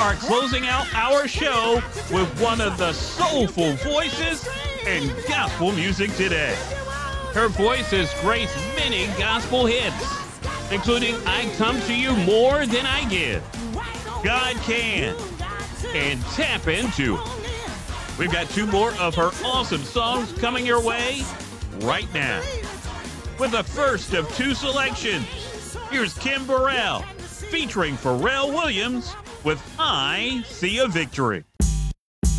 are closing out our show with one of the soulful voices in gospel music today. Her voice has graced many gospel hits, including I Come to You More Than I Give, God Can, and Tap Into It. We've got two more of her awesome songs coming your way right now. With the first of two selections, here's Kim Burrell featuring Pharrell Williams with I See a Victory.